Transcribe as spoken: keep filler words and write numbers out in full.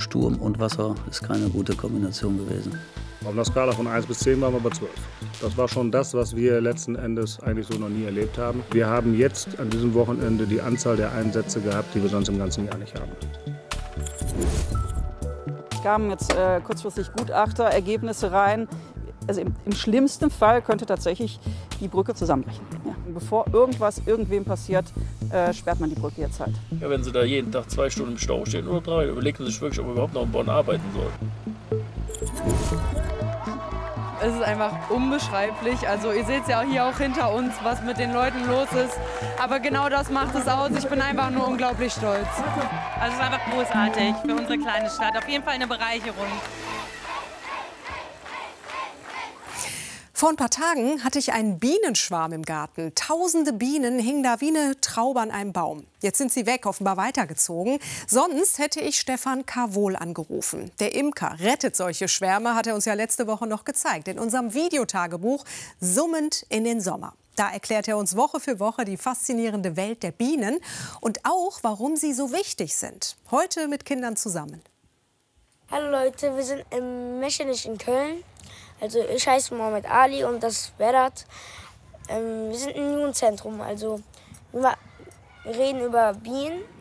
Sturm und Wasser ist keine gute Kombination gewesen. Auf einer Skala von eins bis zehn waren wir bei zwölf. Das war schon das, was wir letzten Endes eigentlich so noch nie erlebt haben. Wir haben jetzt an diesem Wochenende die Anzahl der Einsätze gehabt, die wir sonst im ganzen Jahr nicht haben. Es kamen jetzt äh, kurzfristig Gutachterergebnisse rein. Also im, im schlimmsten Fall könnte tatsächlich die Brücke zusammenbrechen. Ja. Bevor irgendwas irgendwem passiert, äh, sperrt man die Brücke jetzt halt. Ja, wenn Sie da jeden Tag zwei Stunden im Stau stehen oder drei, überlegen Sie sich wirklich, ob wir überhaupt noch in Bonn arbeiten sollen. Es ist einfach unbeschreiblich. Also ihr seht ja hier auch hinter uns, was mit den Leuten los ist. Aber genau das macht es aus. Ich bin einfach nur unglaublich stolz. Also es ist einfach großartig für unsere kleine Stadt. Auf jeden Fall eine Bereicherung. Vor ein paar Tagen hatte ich einen Bienenschwarm im Garten. Tausende Bienen hingen da wie eine Traube an einem Baum. Jetzt sind sie weg, offenbar weitergezogen. Sonst hätte ich Stefan Karwohl angerufen. Der Imker rettet solche Schwärme, hat er uns ja letzte Woche noch gezeigt. In unserem Videotagebuch Summend in den Sommer. Da erklärt er uns Woche für Woche die faszinierende Welt der Bienen und auch, warum sie so wichtig sind. Heute mit Kindern zusammen. Hallo Leute, wir sind im Mechernich in Köln. Also ich heiße Mohammed Ali und das ist Vedat. Ähm, wir sind im Jugendzentrum, also wir reden über Bienen